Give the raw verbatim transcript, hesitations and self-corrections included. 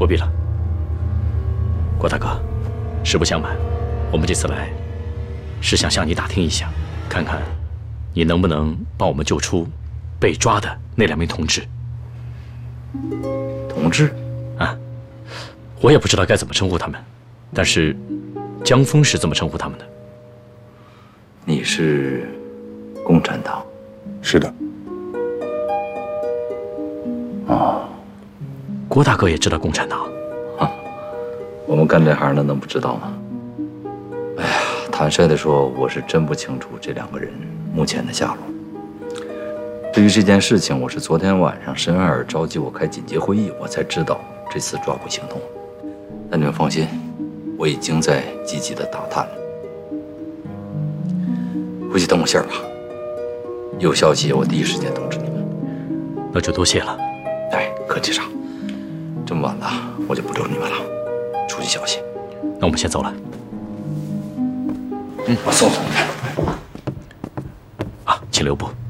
不必了。郭大哥，实不相瞒，我们这次来是想向你打听一下，看看你能不能帮我们救出被抓的那两名同志。 同志？ 啊，我也不知道该怎么称呼他们，但是江峰是这么称呼他们的。 你是共产党？ 是的。 哦， 郭大哥也知道共产党？ 啊，我们干这行的能不知道吗？哎呀，坦率地说，我是真不清楚这两个人目前的下落。对于这件事情，我是昨天晚上申二召集我开紧急会议，我才知道这次抓捕行动。但你们放心，我已经在积极的打探了。回去等我信儿吧，有消息我第一时间通知你们。 那就多谢了。 哎，客气啥？这么晚了，我就不留你们了，出去小心。 那我们先走了。 嗯，我送送你。 啊，请留步。